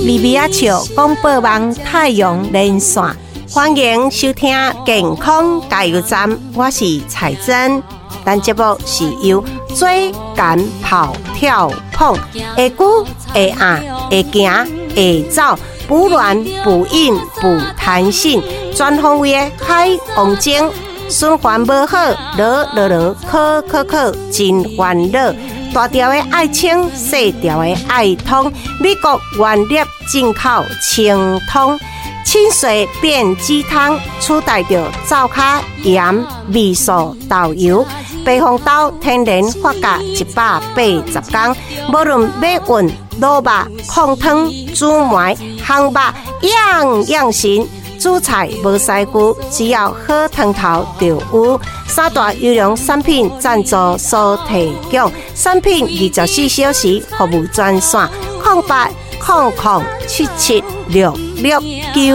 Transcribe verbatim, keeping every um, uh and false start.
米米亚笑广播网太阳连线，欢迎收听健康加油站，我是彩珍。咱节目是由追赶跑跳碰，会久会硬会行会走，补卵补阴补弹性，全方位的海王精。循环无好，落落落，考考考，真烦恼。大条的爱清，细条的爱通。美国原粒进口清通，清水变鸡汤，取代着灶卡盐、味素、豆油。白红豆天然发酵一百八十天，无论要运、卤肉、控汤、煮糜、烘肉，样样行。煮菜无师傅，只要好汤头就有。三大优良产品赞助所提供，产品二十四小时服务专线：零八零零七七六六九。